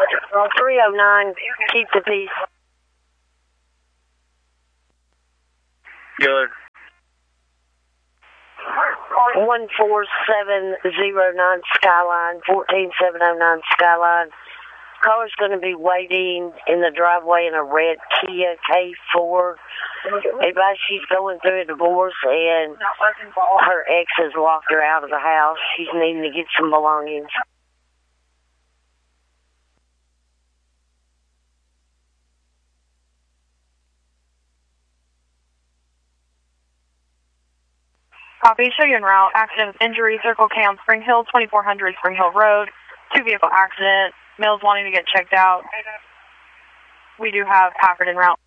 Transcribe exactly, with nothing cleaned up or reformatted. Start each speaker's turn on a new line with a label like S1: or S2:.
S1: three oh nine, keep the peace.
S2: Good.
S1: one four seven zero nine Skyline, fourteen seven oh nine Skyline. Car's going to be waiting in the driveway in a red Kia K four. Advice, she's going through a divorce and her ex has locked her out of the house. She's needing to get some belongings.
S3: Copy, show you en route. Accident, injury, Circle Cam, Spring Hill, twenty-four hundred Spring Hill Road. Two vehicle accident. Males wanting to get checked out. We do have Packard en route.